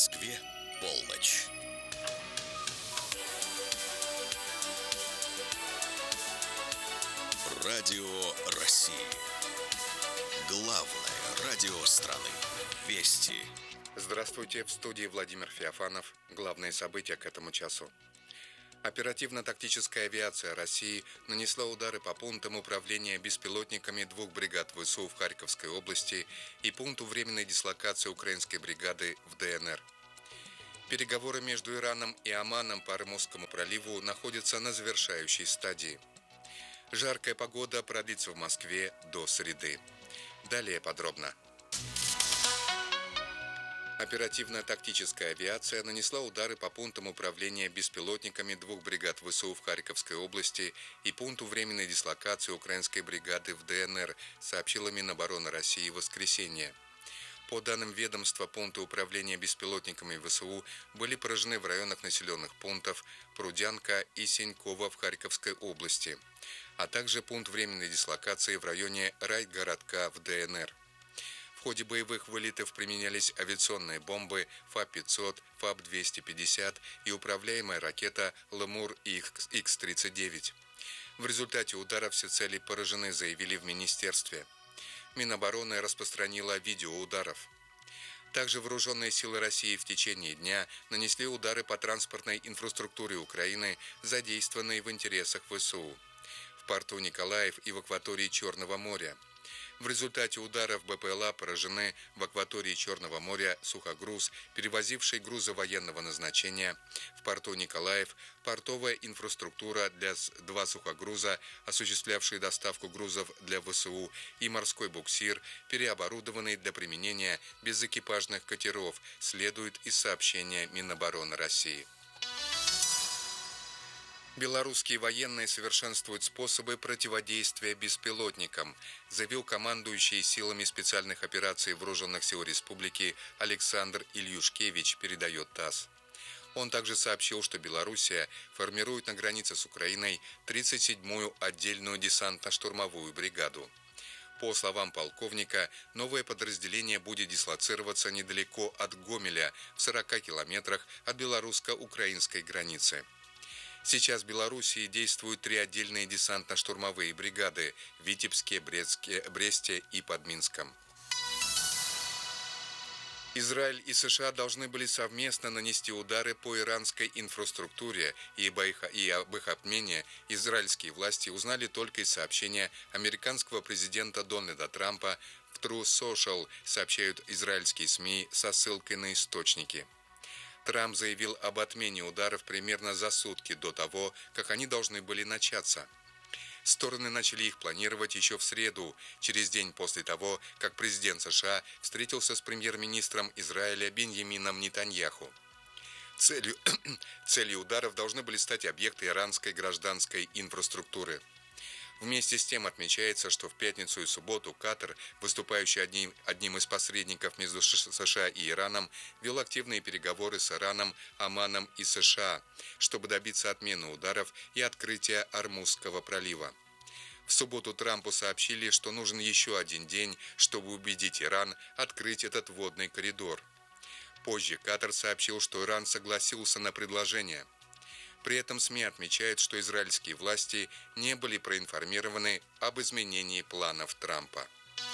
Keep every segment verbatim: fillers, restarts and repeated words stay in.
Москве полночь. Радио России. Главное радио страны. Вести. Здравствуйте, в студии Владимир Феофанов. Главные события к этому часу. Оперативно-тактическая авиация России нанесла удары по пунктам управления беспилотниками двух бригад ВСУ в Харьковской области и пункту временной дислокации украинской бригады в ДНР. Переговоры между Ираном и Оманом по Ормузскому проливу находятся на завершающей стадии. Жаркая погода продлится в Москве до среды. Далее подробно. Оперативно-тактическая авиация нанесла удары по пунктам управления беспилотниками двух бригад ВСУ в Харьковской области и пункту временной дислокации украинской бригады в ДНР, сообщила Минобороны России в воскресенье. По данным ведомства, пункты управления беспилотниками ВСУ были поражены в районах населенных пунктов Прудянка и Сенькова в Харьковской области, а также пункт временной дислокации в районе райгородка в ДНР. В ходе боевых вылетов применялись авиационные бомбы ФАБ пятьсот, ФАБ двести пятьдесят и управляемая ракета Lemur икс тридцать девять. В результате ударов все цели поражены, заявили в министерстве. Минобороны распространила видео ударов. Также вооруженные силы России в течение дня нанесли удары по транспортной инфраструктуре Украины, задействованной в интересах ВСУ, в порту Николаев и в акватории Черного моря. В результате ударов БПЛА поражены в акватории Черного моря сухогруз, перевозивший грузы военного назначения, в порту Николаев портовая инфраструктура для два сухогруза, осуществлявшие доставку грузов для ВСУ, и морской буксир, переоборудованный для применения безэкипажных катеров, следует из сообщения Минобороны России. Белорусские военные совершенствуют способы противодействия беспилотникам, заявил командующий силами специальных операций Вооруженных сил Республики Александр Ильюшкевич, передает ТАСС. Он также сообщил, что Белоруссия формирует на границе с Украиной тридцать седьмую отдельную десантно-штурмовую бригаду. По словам полковника, новое подразделение будет дислоцироваться недалеко от Гомеля, в сорока километрах от белорусско-украинской границы. Сейчас в Белоруссии действуют три отдельные десантно-штурмовые бригады в Витебске, Брестске, Бресте и под Минском. Израиль и США должны были совместно нанести удары по иранской инфраструктуре, и об их обмене израильские власти узнали только из сообщения американского президента Дональда Трампа в Truth Social, сообщают израильские СМИ со ссылкой на источники. Трамп заявил об отмене ударов примерно за сутки до того, как они должны были начаться. Стороны начали их планировать еще в среду, через день после того, как президент США встретился с премьер-министром Израиля Биньямином Нетаньяху. Целью, целью ударов должны были стать объекты иранской гражданской инфраструктуры. Вместе с тем отмечается, что в пятницу и субботу Катар, выступающий одним, одним из посредников между США и Ираном, вел активные переговоры с Ираном, Оманом и США, чтобы добиться отмены ударов и открытия Ормузского пролива. В субботу Трампу сообщили, что нужен еще один день, чтобы убедить Иран открыть этот водный коридор. Позже Катар сообщил, что Иран согласился на предложение. При этом СМИ отмечают, что израильские власти не были проинформированы об изменении планов Трампа.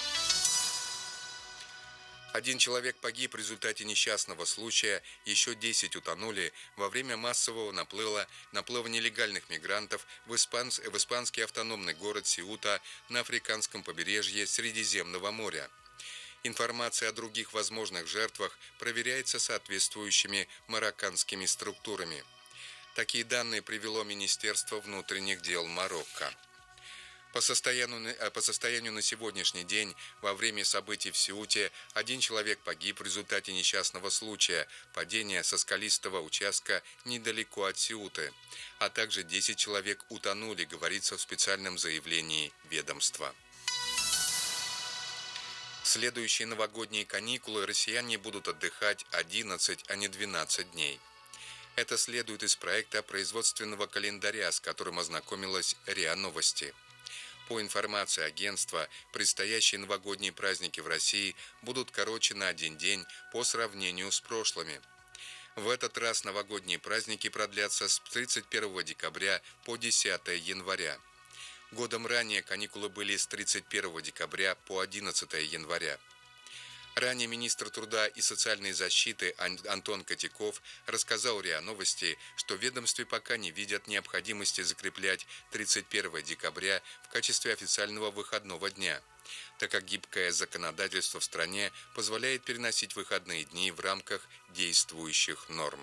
Один человек погиб в результате несчастного случая, еще десять утонули во время массового наплыва, наплыва нелегальных мигрантов в, испанс, в испанский автономный город Сеута на африканском побережье Средиземного моря. Информация о других возможных жертвах проверяется соответствующими марокканскими структурами. Такие данные привело Министерство внутренних дел Марокко. По состоянию, по состоянию на сегодняшний день, во время событий в Сеуте, один человек погиб в результате несчастного случая, падения со скалистого участка недалеко от Сеуты, а также десять человек утонули, говорится в специальном заявлении ведомства. В следующие новогодние каникулы россияне будут отдыхать одиннадцать, а не двенадцать дней. Это следует из проекта производственного календаря, с которым ознакомилась РИА Новости. По информации агентства, предстоящие новогодние праздники в России будут короче на один день по сравнению с прошлыми. В этот раз новогодние праздники продлятся с тридцать первого декабря по десятое января. Годом ранее каникулы были с тридцать первого декабря по одиннадцатое января. Ранее министр труда и социальной защиты Антон Котяков рассказал РИА Новости, что в ведомстве пока не видят необходимости закреплять тридцать первое декабря в качестве официального выходного дня, так как гибкое законодательство в стране позволяет переносить выходные дни в рамках действующих норм.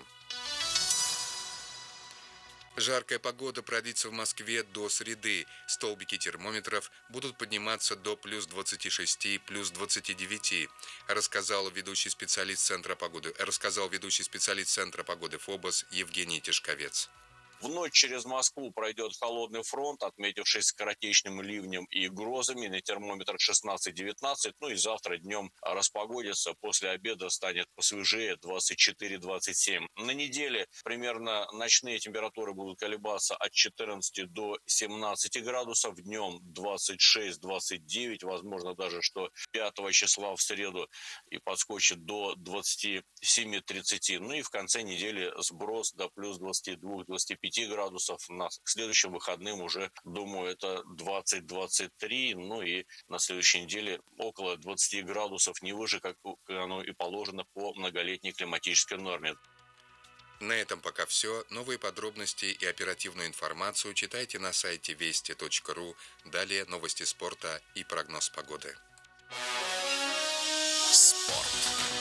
Жаркая погода продлится в Москве до среды. Столбики термометров будут подниматься до плюс двадцати шести, плюс двадцати девяти, рассказал ведущий специалист Центра погоды, рассказал ведущий специалист Центра погоды ФОБОС Евгений Тишковец. В ночь через Москву пройдет холодный фронт, отметившись скоротечным ливнем и грозами, на термометр шестнадцать-девятнадцать. Ну и завтра днем распогодится, после обеда станет посвежее двадцать четыре - двадцать семь. На неделе примерно ночные температуры будут колебаться от четырнадцати до семнадцати градусов, днем двадцать шесть - двадцать девять, возможно даже, что пятого числа в среду и подскочит до двадцати семи - тридцати. Ну и в конце недели сброс до плюс двадцати двух - двадцати пяти градусов. На следующим выходным уже, думаю, это двадцать - двадцать три, ну и на следующей неделе около двадцати градусов, не выше, как оно и положено по многолетней климатической норме. На этом пока все. Новые подробности и оперативную информацию читайте на сайте вести точка ру. Далее новости спорта и прогноз погоды. Спорт.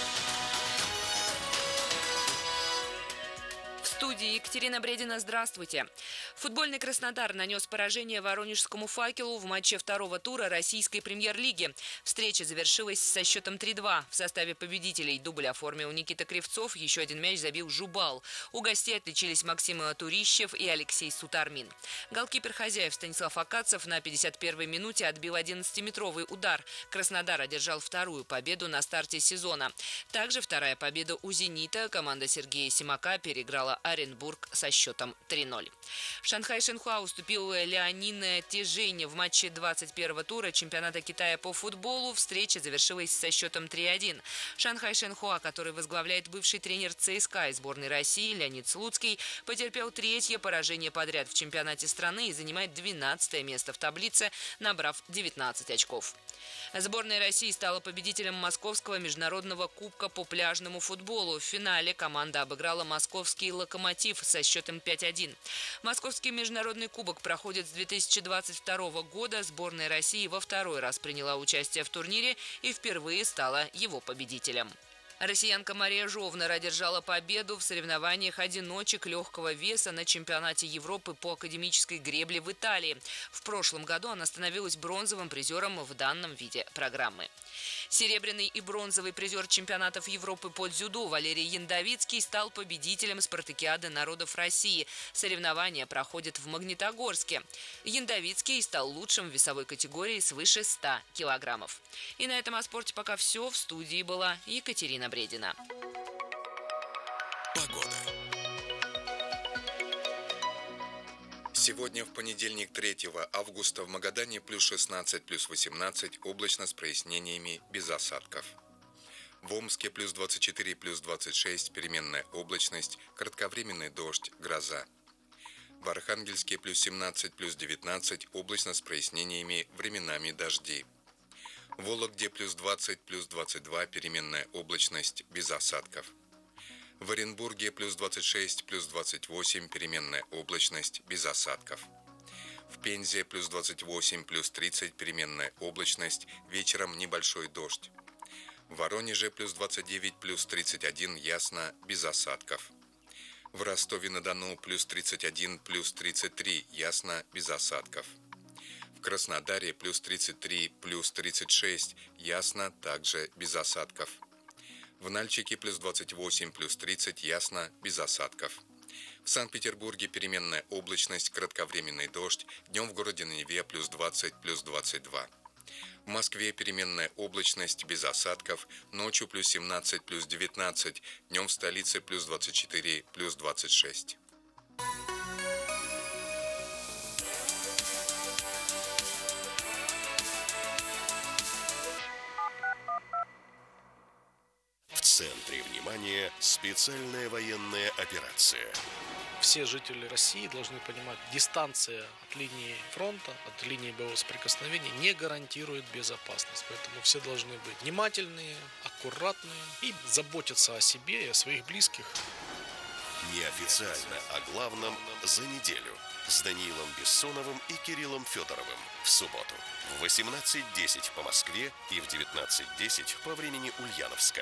В студии Екатерина Бредина. Здравствуйте. Футбольный Краснодар нанес поражение Воронежскому «Факелу» в матче второго тура российской премьер-лиги. Встреча завершилась со счетом три-два. В составе победителей дубль оформил Никита Кривцов, еще один мяч забил Жубал. У гостей отличились Максим Турищев и Алексей Сутармин. Голкипер хозяев Станислав Акацев на пятьдесят первой минуте отбил одиннадцатиметровый удар. Краснодар одержал вторую победу на старте сезона. Также вторая победа у «Зенита». Команда Сергея Симака переиграла Оренбург со счетом три-ноль. Шанхай Шенхуа уступил Леонин Тежень в матче двадцать первого тура чемпионата Китая по футболу. Встреча завершилась со счетом три-один. Шанхай Шенхуа, который возглавляет бывший тренер ЦСКА и сборной России Леонид Слуцкий, потерпел третье поражение подряд в чемпионате страны и занимает двенадцатое место в таблице, набрав девятнадцать очков. Сборная России стала победителем Московского международного кубка по пляжному футболу. В финале команда обыграла московский «Локомотив» со счетом пять-один. Московский международный кубок проходит с две тысячи двадцать второго года. Сборная России во второй раз приняла участие в турнире и впервые стала его победителем. Россиянка Мария Жовнер одержала победу в соревнованиях одиночек легкого веса на чемпионате Европы по академической гребле в Италии. В прошлом году она становилась бронзовым призером в данном виде программы. Серебряный и бронзовый призер чемпионатов Европы по дзюдо Валерий Яндовицкий стал победителем спартакиады народов России. Соревнования проходят в Магнитогорске. Яндовицкий стал лучшим в весовой категории свыше ста килограммов. И на этом о спорте пока все. В студии была Екатерина Бредина. Погода. Сегодня в понедельник, третьего августа, в Магадане плюс шестнадцать, плюс восемнадцать, облачно с прояснениями, без осадков. В Омске плюс двадцать четыре, плюс двадцать шесть, переменная облачность, кратковременный дождь, гроза. В Архангельске плюс семнадцать, плюс девятнадцать, облачно с прояснениями, временами дожди. В Вологде плюс двадцать, плюс двадцать два, переменная облачность, без осадков. В Оренбурге плюс двадцать шесть, плюс двадцать восемь, переменная облачность, без осадков. В Пензе плюс двадцать восемь, плюс тридцать, переменная облачность, вечером небольшой дождь. В Воронеже плюс двадцать девять, плюс тридцать один, ясно, без осадков. В Ростове-на-Дону плюс тридцать один, плюс тридцать три, ясно, без осадков. В Краснодаре плюс тридцать три, плюс тридцать шесть, ясно, также без осадков. В Нальчике плюс двадцать восемь, плюс тридцать, ясно, без осадков. В Санкт-Петербурге переменная облачность, кратковременный дождь, днем в городе на Неве плюс двадцать, плюс двадцать два. В Москве переменная облачность, без осадков, ночью плюс семнадцать, плюс девятнадцать, днем в столице плюс двадцать четыре, плюс двадцать шесть. В центре внимания специальная военная операция. Все жители России должны понимать, дистанция от линии фронта, от линии боевого соприкосновения не гарантирует безопасность. Поэтому все должны быть внимательные, аккуратные и заботиться о себе и о своих близких. Неофициально о главном за неделю с Даниилом Бессоновым и Кириллом Федоровым в субботу в восемнадцать десять по Москве и в девятнадцать десять по времени Ульяновска.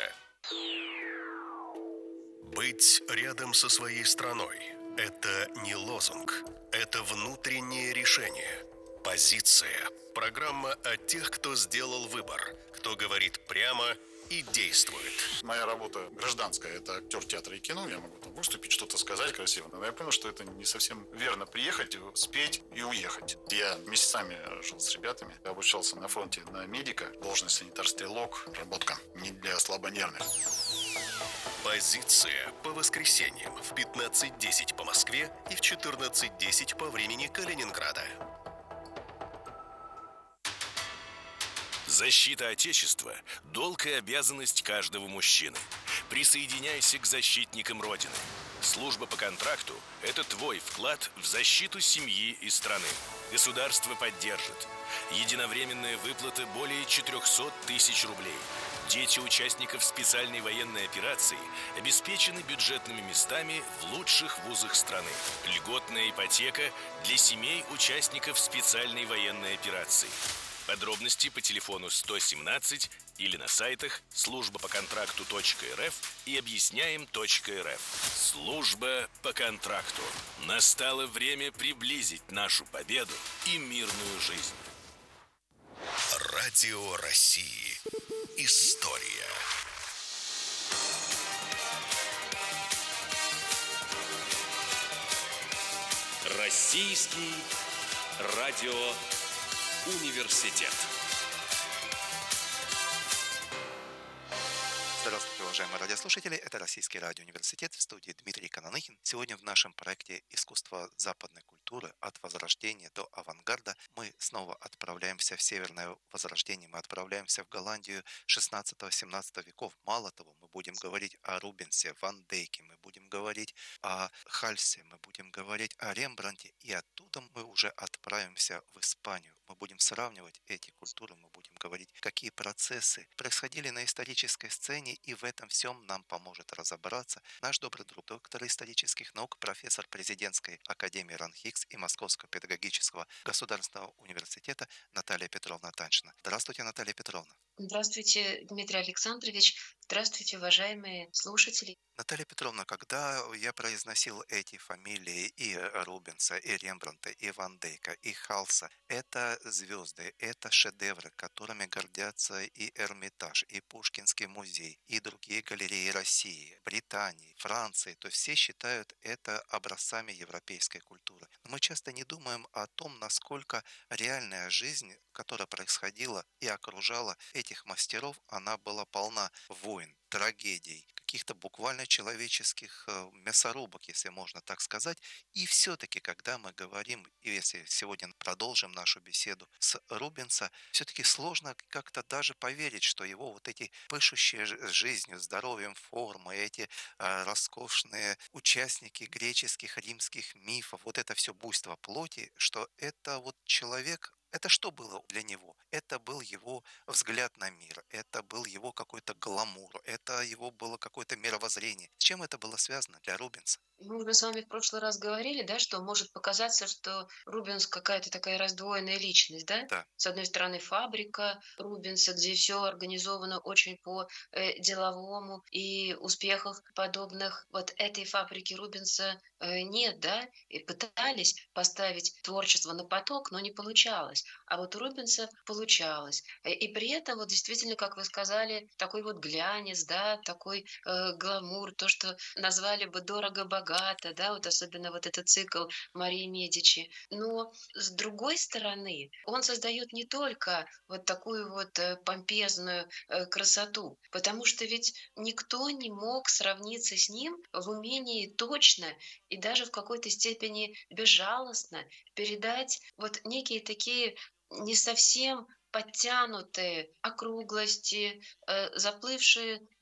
Быть рядом со своей страной – это не лозунг, это внутреннее решение. Позиция. Программа о тех, кто сделал выбор, кто говорит прямо и действует. Моя работа гражданская, это актер театра и кино, я могу там выступить, что-то сказать красиво, но я понял, что это не совсем верно приехать, спеть и уехать. Я месяцами жил с ребятами, я обучался на фронте на медика, должность санитар-стрелок, работка не для слабонервных. Позиция по воскресеньям в пятнадцать десять по Москве и в четырнадцать десять по времени Калининграда. Защита Отечества – долг и обязанность каждого мужчины. Присоединяйся к защитникам Родины. Служба по контракту – это твой вклад в защиту семьи и страны. Государство поддержит. Единовременная выплата более четыреста тысяч рублей. Дети участников специальной военной операции обеспечены бюджетными местами в лучших вузах страны. Льготная ипотека для семей участников специальной военной операции. Подробности по телефону сто семнадцать или на сайтах служба по контракту точка эр эф и объясняем точка эр эф. Служба по контракту. Настало время приблизить нашу победу и мирную жизнь. Радио России. История. Российский радиоуниверситет. Здравствуйте, уважаемые радиослушатели. Это Российский радиоуниверситет, в студии Дмитрий Кананыхин. Сегодня в нашем проекте «Искусство западной культуры. От Возрождения до авангарда» мы снова отправляемся в Северное Возрождение. Мы отправляемся в Голландию шестнадцатого-семнадцатого веков. Мало того, мы будем говорить о Рубенсе, Ван Дейке, мы будем говорить о Хальсе, мы будем говорить о Рембрандте. И оттуда мы уже отправимся в Испанию. Мы будем сравнивать эти культуры, мы будем говорить, какие процессы происходили на исторической сцене, и в этом всем нам поможет разобраться наш добрый друг, доктор исторических наук, профессор президентской академии РАНХИКС и Московского педагогического государственного университета Наталья Петровна Таньшина. Здравствуйте, Наталья Петровна. Здравствуйте, Дмитрий Александрович. Здравствуйте, уважаемые слушатели. Наталья Петровна, когда я произносил эти фамилии и Рубенса, и Рембрандта, и Ван Дейка, и Халса, это звезды, это шедевры, которыми гордятся и Эрмитаж, и Пушкинский музей, и другие галереи России, Британии, Франции. То есть все считают это образцами европейской культуры. Но мы часто не думаем о том, насколько реальная жизнь, которая происходила и окружала этих мастеров, она была полна войн, трагедий, каких-то буквально человеческих мясорубок, если можно так сказать. И все-таки, когда мы говорим, и если сегодня продолжим нашу беседу с Рубенса, все-таки сложно как-то даже поверить, что его вот эти пышущие жизнью, здоровьем формы, эти э, роскошные участники греческих, римских мифов, вот это все буйство плоти, что это вот человек. Это что было для него? Это был его взгляд на мир, это был его какой-то гламур, это его было какое-то мировоззрение. С чем это было связано для Рубенса? Мы уже с вами в прошлый раз говорили, да, что может показаться, что Рубенс какая-то такая раздвоенная личность, да? Да. С одной стороны, фабрика Рубенса, где все организовано очень по э, деловому, и успехах подобных вот этой фабрики Рубенса э, нет, да? И пытались поставить творчество на поток, но не получалось. А вот у Рубенса получалось. Э, И при этом, вот действительно, как вы сказали, такой вот глянец, да, такой э, гламур, то, что назвали бы дорого-богато, да, вот особенно вот этот цикл Марии Медичи. Но с другой стороны, он создает не только вот такую вот э, помпезную э, красоту, потому что ведь никто не мог сравниться с ним в умении точно и даже в какой-то степени безжалостно передать вот некие такие не совсем подтянутые округлости, э, заплывшие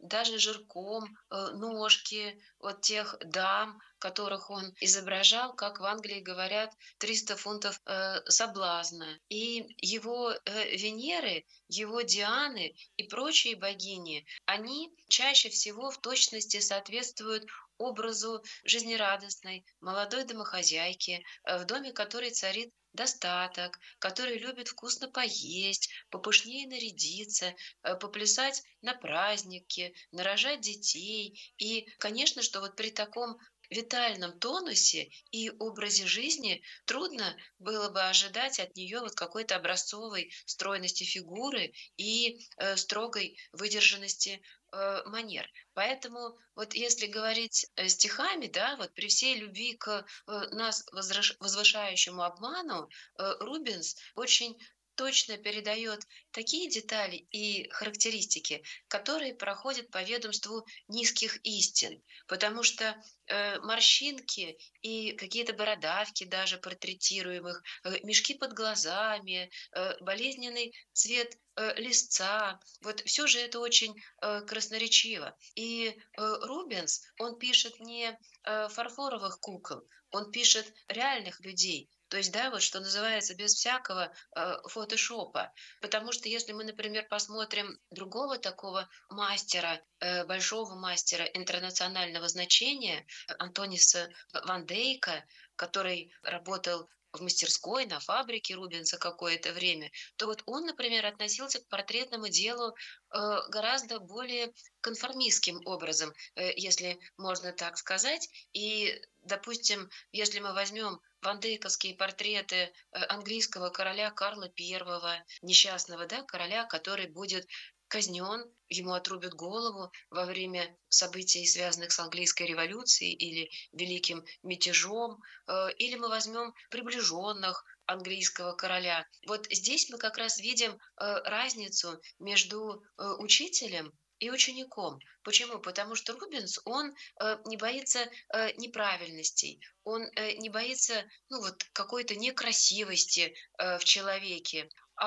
даже жирком э, ножки вот тех дам, которых он изображал, как в Англии говорят, триста фунтов э, соблазна. И его э, Венеры, его Дианы и прочие богини, они чаще всего в точности соответствуют образу жизнерадостной молодой домохозяйки, э, в доме которой царит достаток, который любит вкусно поесть, попышнее нарядиться, э, поплясать на празднике, нарожать детей. И, конечно, что вот при таком витальном тонусе и образе жизни трудно было бы ожидать от нее вот какой-то образцовой стройности фигуры и э, строгой выдержанности э, манер. Поэтому вот если говорить э, стихами, да, вот при всей любви к э, нас возраж- возвышающему обману, э, Рубенс очень точно передает такие детали и характеристики, которые проходят по ведомству низких истин, потому что э, морщинки и какие-то бородавки даже портретируемых, э, мешки под глазами, э, болезненный цвет э, листца, вот все же это очень э, красноречиво. И э, Рубенс, он пишет не э, фарфоровых кукол, он пишет реальных людей, то есть, да, вот что называется, без всякого э, фотошопа. Потому что если мы, например, посмотрим другого такого мастера, э, большого мастера интернационального значения, э, Антониса Ван Дейка, который работал в мастерской, на фабрике Рубенса какое-то время, то вот он, например, относился к портретному делу э, гораздо более конформистским образом, э, если можно так сказать. И, допустим, если мы возьмем вандейковские портреты э, английского короля Карла Первого, несчастного, да, короля, который будет казнен, ему отрубят голову во время событий, связанных с английской революцией или великим мятежом, э, или мы возьмем приближенных английского короля. Вот здесь мы как раз видим э, разницу между э, учителем и учеником. Почему? Потому что Рубенс, он э, не боится э, неправильностей, он э, не боится, ну вот, какой-то некрасивости э, в человеке.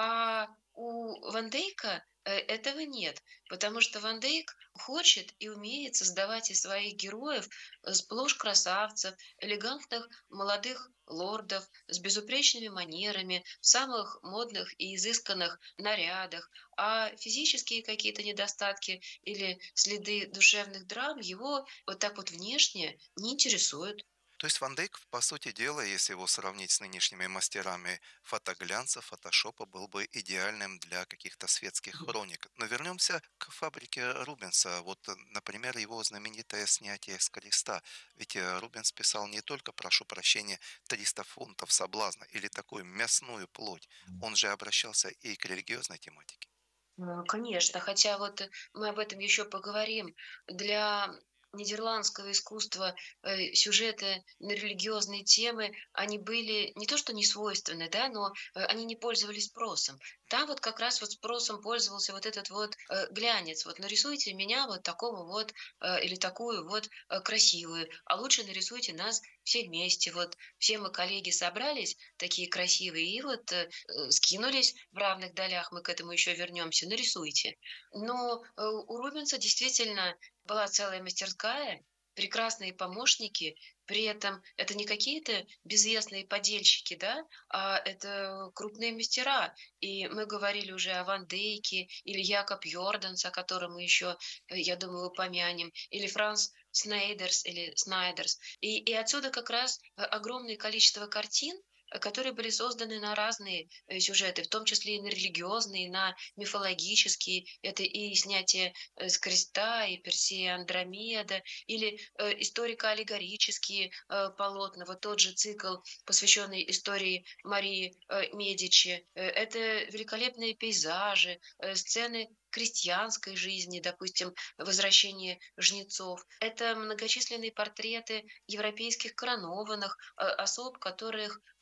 А у Ван Дейка э, этого нет, потому что Ван Дейк хочет и умеет создавать из своих героев э, сплошь красавцев, элегантных молодых лордов с безупречными манерами, в самых модных и изысканных нарядах, а физические какие-то недостатки или следы душевных драм его вот так вот внешне не интересуют. То есть Ван Дейк, по сути дела, если его сравнить с нынешними мастерами фотоглянца, фотошопа, был бы идеальным для каких-то светских хроник. Но вернемся к фабрике Рубенса. Вот, э, например, его знаменитое снятие с креста. Ведь э, Рубенс писал не только, прошу прощения, триста фунтов соблазна или такую мясную плоть. Он же обращался и к религиозной тематике. А, Конечно, хотя вот э, мы об этом еще поговорим. Для нидерландского искусства э, сюжеты на религиозные темы, они были не то что не свойственны, да, но э, они не пользовались спросом. Там вот как раз вот спросом пользовался вот этот вот э, глянец. Вот нарисуйте меня вот такого вот э, или такую вот э, красивую, а лучше нарисуйте нас все вместе. Вот все мы коллеги собрались, такие красивые, и вот э, э, скинулись в равных долях, мы к этому еще вернемся, нарисуйте. Но э, у Рубенса действительно была целая мастерская, прекрасные помощники, при этом это не какие-то безвестные подельщики, да, а это крупные мастера. И мы говорили уже о Ван Дейке или Якоб Йорданс, о котором мы еще, э, я думаю, упомянем, или Франц Снейдерс или Снайдерс. И, и отсюда как раз э, огромное количество картин, э, которые были созданы на разные э, сюжеты, в том числе и на религиозные, и на мифологические. Это и снятие э, с креста, и Персея Андромеда, или э, историко-аллегорические э, полотна. Вот тот же цикл, посвященный истории Марии э, Медичи. Э, это великолепные пейзажи, э, сцены крестьянской жизни, допустим, возвращение жнецов. Это многочисленные портреты европейских коронованных э, особ, которых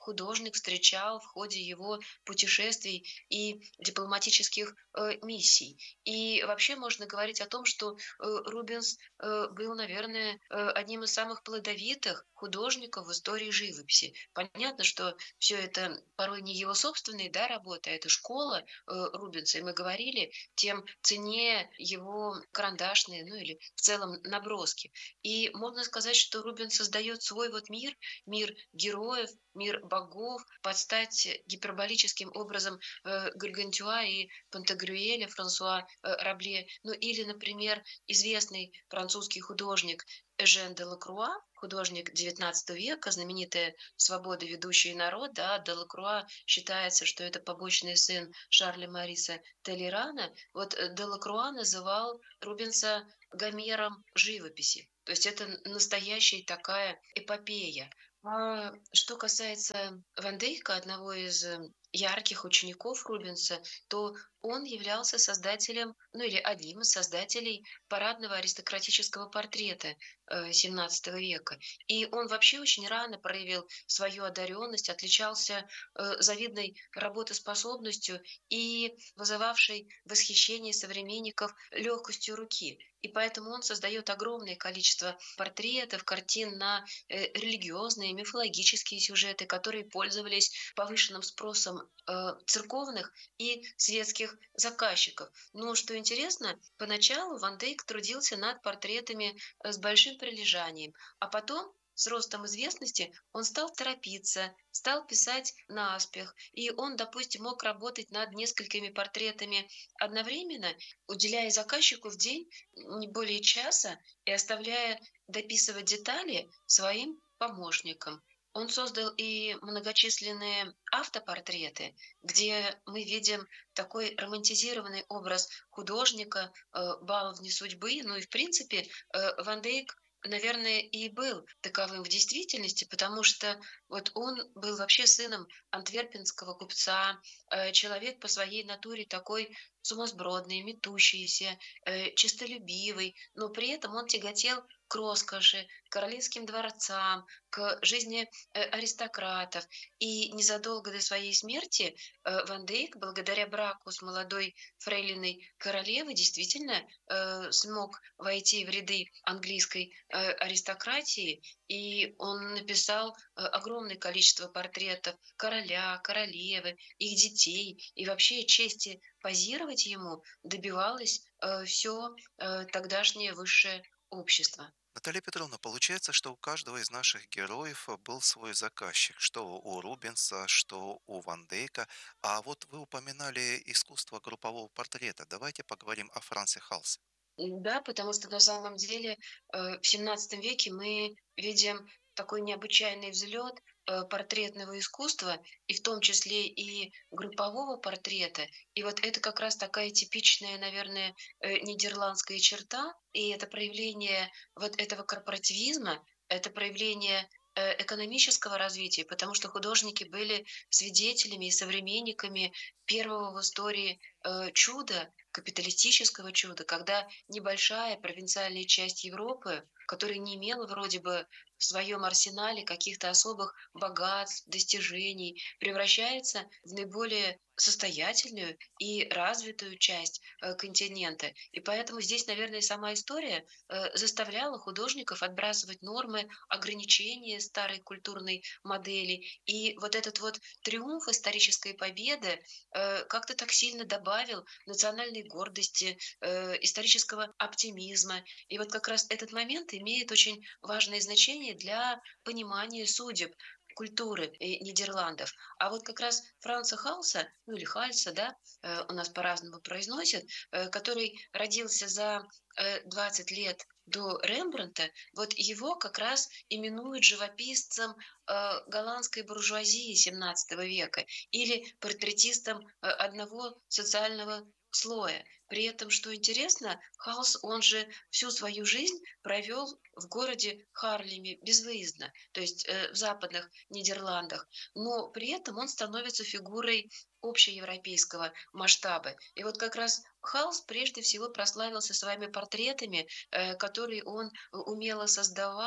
художник встречал в ходе его путешествий и дипломатических э, миссий. И вообще можно говорить о том, что э, Рубенс э, был, наверное, э, одним из самых плодовитых художников в истории живописи. Понятно, что все это порой не его собственные, да, работы, а это школа э, Рубенса. И мы говорили, тем ценнее его карандашные, ну или в целом наброски. И можно сказать, что Рубен создает свой вот мир, мир героев, мир богов, под стать гиперболическим образом э, Гаргантюа и Пантагрюэля, Франсуа э, Рабле. Ну или, например, известный французский художник Эжен де Лакруа, художник девятнадцатого века, знаменитая «Свобода, ведущий народ», да, Делакруа считается, что это побочный сын Шарля Мариса Толерана. Вот э, Делакруа называл Рубенса Гомером живописи. То есть это настоящая такая эпопея. А что касается Ван Дейка, одного из э, ярких учеников Рубенса, то он являлся создателем, ну или одним из создателей парадного аристократического портрета э, семнадцатого века. И он вообще очень рано проявил свою одаренность, отличался э, завидной работоспособностью и вызывавшей восхищение современников легкостью руки. И поэтому он создает огромное количество портретов, картин на э, религиозные, мифологические сюжеты, которые пользовались повышенным спросом э, церковных и светских заказчиков. Но что интересно, поначалу Ван Дейк трудился над портретами э, с большим прилежанием, а потом с ростом известности он стал торопиться, стал писать наспех, и он, допустим, мог работать над несколькими портретами одновременно, уделяя заказчику в день не более часа и оставляя дописывать детали своим помощникам. Он создал и многочисленные автопортреты, где мы видим такой романтизированный образ художника, э, баловни судьбы. Ну и, в принципе, э, Ван Дейк, наверное, и был таковым в действительности, потому что вот он был вообще сыном антверпенского купца, э, человек по своей натуре такой сумасбродный, метущийся, э, честолюбивый, но при этом он тяготел к роскоши, к королевским дворцам, к жизни э, аристократов. И незадолго до своей смерти э, Ван Дейк, благодаря браку с молодой фрейлиной королевы, действительно э, смог войти в ряды английской э, аристократии, и он написал э, огромное количество портретов короля, королевы, их детей, и вообще чести позировать ему добивалось э, все э, тогдашнее высшее общество. Наталья Петровна, получается, что у каждого из наших героев был свой заказчик, что у Рубенса, что у Ван Дейка. А вот вы упоминали искусство группового портрета. Давайте поговорим о Франце Халсе. Да, потому что на самом деле э, в семнадцатом веке мы видим такой необычайный взлет э, портретного искусства, и в том числе и группового портрета. И вот это как раз такая типичная, наверное, э, нидерландская черта, и это проявление вот этого корпоративизма, это проявление э, экономического развития, потому что художники были свидетелями и современниками первого в истории э, чуда, капиталистического чуда, когда небольшая провинциальная часть Европы, которая не имела вроде бы в своем арсенале каких-то особых богатств, достижений, превращается в наиболее состоятельную и развитую часть э, континента. И поэтому здесь, наверное, сама история э, заставляла художников отбрасывать нормы, ограничения старой культурной модели. И вот этот вот триумф исторической победы э, как-то так сильно добавил национальной гордости, э, исторического оптимизма. И вот как раз этот момент имеет очень важное значение для понимания судеб культуры э, Нидерландов. А вот как раз Франца Халса, ну или Хальса, да, э, у нас по-разному произносят, э, который родился за э, двадцать лет до Рембрандта, вот его как раз именуют живописцем э, голландской буржуазии семнадцатого века или портретистом э, одного социального слоя. При этом, что интересно, Халс, он же всю свою жизнь провел в городе Харлеме безвыездно, то есть э, в западных Нидерландах, но при этом он становится фигурой общеевропейского масштаба. И вот как раз Халс прежде всего прославился своими портретами, э, которые он умело создавал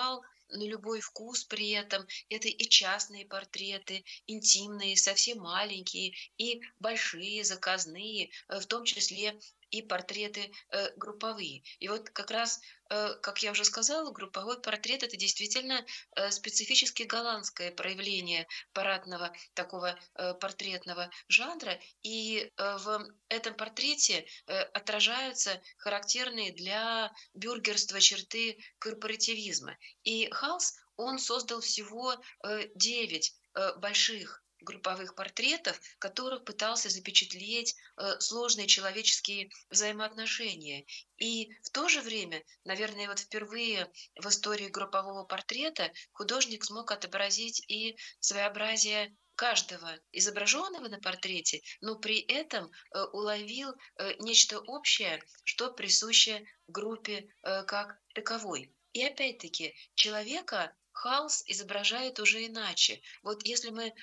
на любой вкус при этом. Это и частные портреты, интимные, совсем маленькие, и большие, заказные, э, в том числе и портреты э, групповые. И вот как раз, э, как я уже сказала, групповой портрет это действительно э, специфически голландское проявление парадного такого э, портретного жанра. И э, в этом портрете э, отражаются характерные для бюргерства черты корпоративизма. И Халс, он создал всего э, девять э, больших групповых портретов, в которых пытался запечатлеть э, сложные человеческие взаимоотношения. И в то же время, наверное, вот впервые в истории группового портрета художник смог отобразить и своеобразие каждого изображенного на портрете, но при этом э, уловил э, нечто общее, что присуще группе э, как таковой. И опять-таки человека Халс изображает уже иначе. Вот если мы